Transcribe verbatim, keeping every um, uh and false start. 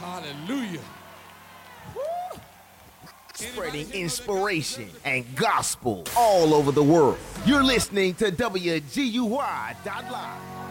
Hallelujah. Woo. Spreading inspiration and gospel all over the world. You're listening to W G U Y dot live.